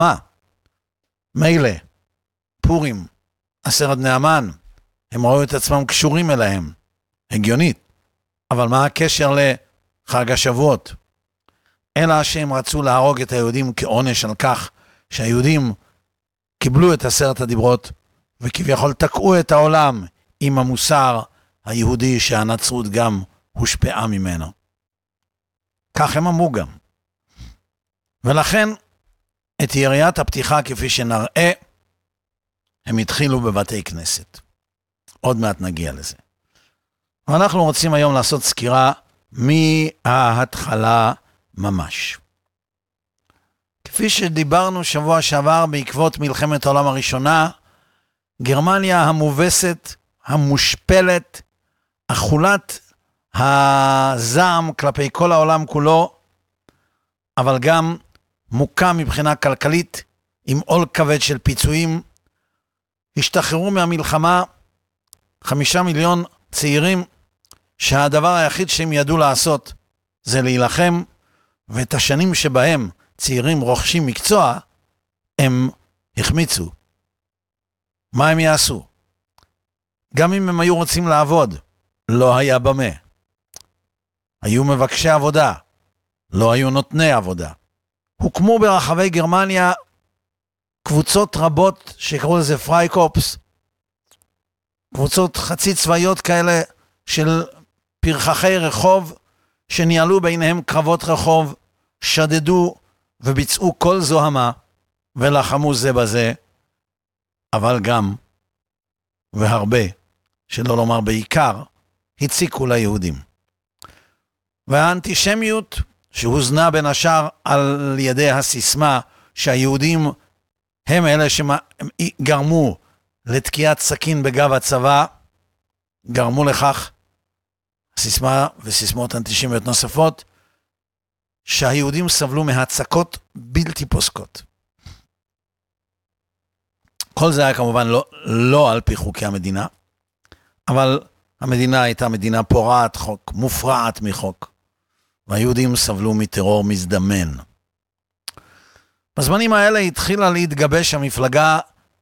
מה? מילא, פורים, 10 בני המן, הם ראו את עצמם קשורים אליהם, הגיונית. אבל מה הקשר לחג השבועות? אלא שהם רצו להרוג את היהודים כעונש על כך שהיהודים קיבלו את 10 הדיברות, וכביכול תקעו את העולם עם המוסר היהודי שהנצרות גם הושפעה ממנו. כך הם אמרו גם. ולכן את יריית הפתיחה כפי שנראה, הם התחילו בבתי כנסת. עוד מעט נגיע לזה. ואנחנו רוצים היום לעשות סקירה מההתחלה ממש. כפי שדיברנו שבוע שעבר בעקבות מלחמת העולם הראשונה, גרמניה המובסת, המושפלת, אכולת הזעם כלפי כל העולם כולו, אבל גם מוקם מבחינה כלכלית, עם עול כבד של פיצויים, השתחררו מהמלחמה 5 מיליון צעירים, שהדבר היחיד שהם ידעו לעשות זה להילחם, ואת השנים שבהם צעירים רוכשים מקצוע, הם החמיצו. מה הם יעשו? גם אם הם היו רוצים לעבוד, לא היה במה. היו מבקשי עבודה, לא היו נותני עבודה. הוקמו ברחבי גרמניה קבוצות רבות שקראו לזה פרייקופס, קבוצות חצי צבאיות כאלה של פרחחי רחוב, שניהלו ביניהם קרבות רחוב, שדדו וביצעו כל זוהמה, ולחמו זה בזה, אבל גם, והרבה, שלא לומר בעיקר, הציקו ליהודים. והאנטישמיות, שהוזנה בין השאר על ידי הסיסמה, שהיהודים הם אלה שגרמו לתקיעת סכין בגב הצבא, גרמו לכך, סיסמה וסיסמות אנטישמיות נוספות, שהיהודים סבלו מהצקות בלתי פוסקות. כל זה היה כמובן לא על פי חוקי המדינה, אבל המדינה הייתה מדינה פורעת חוק, מופרעת מחוק, והיהודים סבלו מטרור מזדמן. בזמנים האלה התחילה להתגבש המפלגה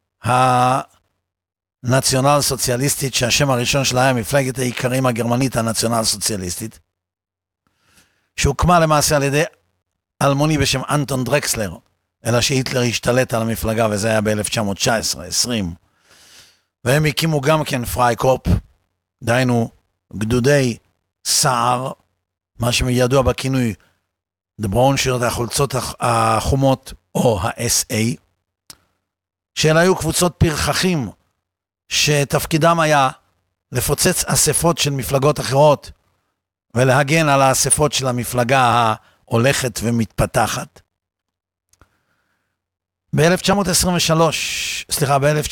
הנציונל סוציאליסטית, שהשם הראשון שלה היה מפלגת העיקרים הגרמנית הנציונל סוציאליסטית, שהוקמה למעשה על ידי אלמוני בשם אנטון דרקסלר, אלא שהיטלר השתלט על המפלגה, וזה היה ב-1919-20. והם הקימו גם כן פרייקופ, דהיינו גדודי סער, מה שידוע בכינוי דברונשיר, החולצות החומות, או ה-SA, שאלה היו קבוצות פרחחים, שתפקידם היה לפוצץ אספות של מפלגות אחרות, ולהגן על האספות של המפלגה ההולכת ומתפתחת. ב-1923,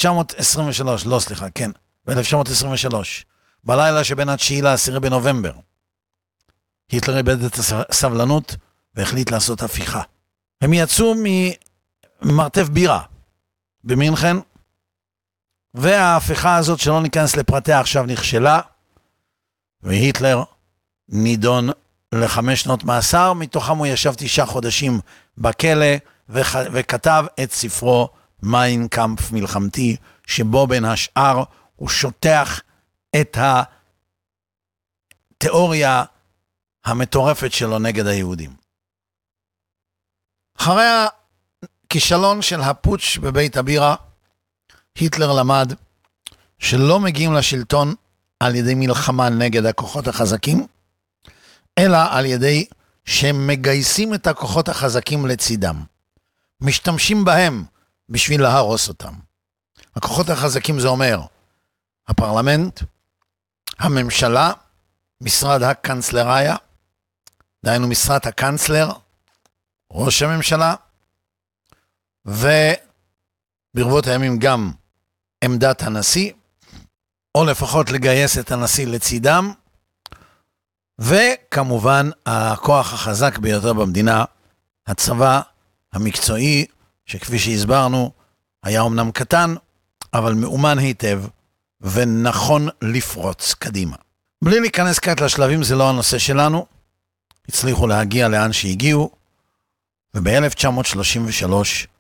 בלילה שבין 9 ל-10 בנובמבר, היטלר איבד את הסבלנות והחליט לעשות הפיכה. הם יצאו ממרתף בירה במינכן, וההפיכה הזאת, שלא ניכנס לפרטיה עכשיו, נכשלה, והיטלר נידון ל5 שנות מאסר, מתוכם הוא ישב 9 חודשים בכלא, וכתב את ספרו מיין קאמפף מלחמתי, שבו בין השאר הוא שוטח את התיאוריה המטורפת שלו נגד היהודים. אחרי הכישלון של הפוטש בבית הבירה, היטלר למד שלא מגיעים לשלטון על ידי מלחמה נגד הכוחות החזקים, אלא על ידי שהם מגייסים את הכוחות החזקים לצידם. משתמשים בהם בשביל להרוס אותם. הכוחות החזקים זה אומר הפרלמנט, הממשלה, משרד הקנצלריה, דהיינו משרד הקנצלר, ראש הממשלה, וברבות הימים גם עמדת הנשיא, או לפחות לגייס את הנשיא לצידם, וכמובן הכוח החזק ביותר במדינה, הצבא המקצועי, שכפי שהסברנו, היה אומנם קטן, אבל מאומן היטב, ונכון לפרוץ קדימה. בלי להיכנס כעת לשלבים, זה לא הנושא שלנו, הצליחו להגיע לאן שהגיעו, וב-1933